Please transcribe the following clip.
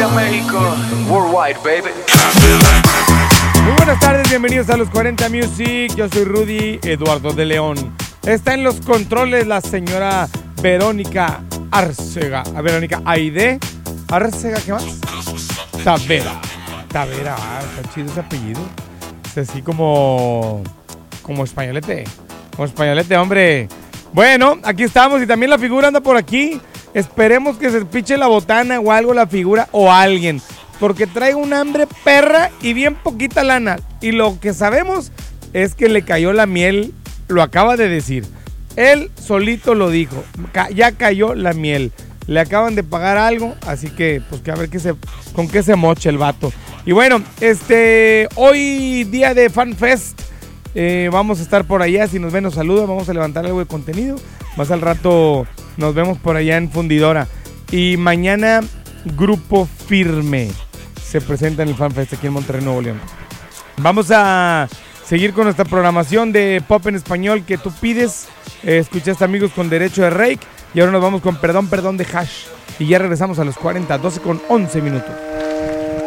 México, worldwide, baby. Muy buenas tardes, bienvenidos a los 40 Music. Yo soy Rudy Eduardo de León. Está en los controles la señora Verónica Arcega. Verónica Aide Arcega, ¿qué más? Tavera, está chido ese apellido. Es así como españolete. Como españolete, hombre. Bueno, aquí estamos y también la figura anda por aquí. Esperemos que se piche la botana o algo la figura o alguien. Porque traigo un hambre perra y bien poquita lana. Y lo que sabemos es que le cayó la miel. Lo acaba de decir. Él solito lo dijo. Ya cayó la miel. Le acaban de pagar algo. Así que, pues que a ver con qué se mocha el vato. Y bueno, hoy día de FanFest. Vamos a estar por allá. Si nos ven, nos saludan. Vamos a levantar algo de contenido. Más al rato nos vemos por allá en Fundidora. Y mañana Grupo Firme se presenta en el FanFest aquí en Monterrey, Nuevo León. Vamos a seguir con nuestra programación de pop en español que tú pides. Escuchaste Amigos con Derecho de Rake. Y ahora nos vamos con Perdón de Hash. Y ya regresamos a los 40, 12 con 11 minutos.